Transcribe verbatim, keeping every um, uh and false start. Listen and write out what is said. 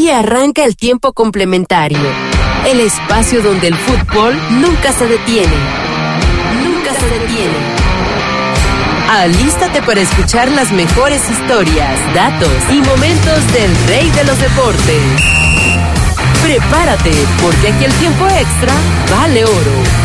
Aquí arranca el tiempo complementario, el espacio donde el fútbol nunca se detiene. Nunca se detiene. Alístate para escuchar las mejores historias, datos y momentos del rey de los deportes. Prepárate, porque aquí el tiempo extra vale oro.